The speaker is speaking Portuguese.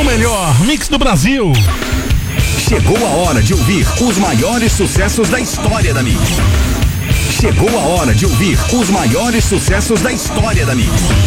melhor mix do Brasil. Chegou a hora de ouvir os maiores sucessos da história da Mix. Chegou a hora de ouvir os maiores sucessos da história da Mix.